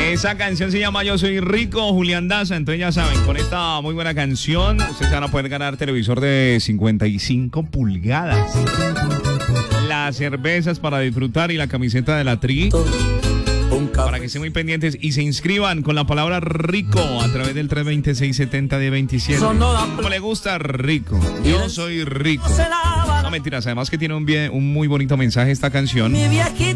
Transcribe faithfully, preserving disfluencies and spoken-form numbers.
Esa canción se llama Yo Soy Rico, Julián Daza. Entonces ya saben, con esta muy buena canción ustedes van a poder ganar televisor de cincuenta y cinco pulgadas, las cervezas para disfrutar y la camiseta de la Tri, para que estén muy pendientes y se inscriban con la palabra rico a través del tres dos seis, seis cero cero, veintisiete. ¿Cómo le gusta? Rico. Yo soy rico. No mentiras, además que tiene un, bien, un muy bonito mensaje esta canción.